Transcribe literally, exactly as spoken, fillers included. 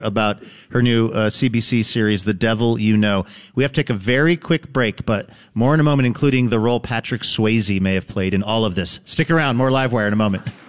about her new uh, C B C series, The Devil You Know. We have to take a very quick break, but more in a moment, including the role Patrick Swayze may have played in all of this. Stick around. More Livewire in a moment.